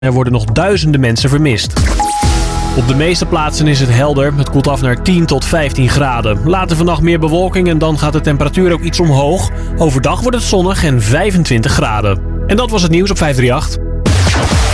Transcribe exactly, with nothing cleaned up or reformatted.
Er worden nog duizenden mensen vermist. Op de meeste plaatsen is het helder. Het koelt af naar tien tot vijftien graden. Later vannacht meer bewolking en dan gaat de temperatuur ook iets omhoog. Overdag wordt het zonnig en vijfentwintig graden. En dat was het nieuws op vijf drie acht.